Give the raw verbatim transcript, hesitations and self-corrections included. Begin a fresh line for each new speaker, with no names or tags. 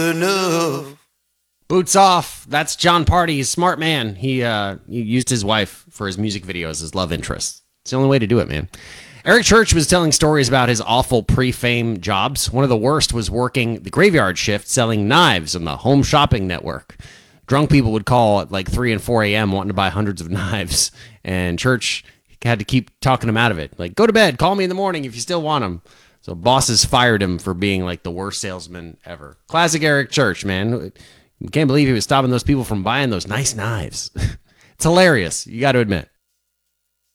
enough.
Boots off. That's John Party. He's a smart man. He, uh, he used his wife for his music videos as love interest. It's the only way to do it, man. Eric Church was telling stories about his awful pre-fame jobs. One of the worst was working the graveyard shift selling knives on the Home Shopping Network. Drunk people would call at like three and four a.m. wanting to buy hundreds of knives. And Church had to keep talking him out of it. Like, go to bed. Call me in the morning if you still want them. So bosses fired him for being like the worst salesman ever. Classic Eric Church, man. Can't believe he was stopping those people from buying those nice knives. It's hilarious. You got to admit.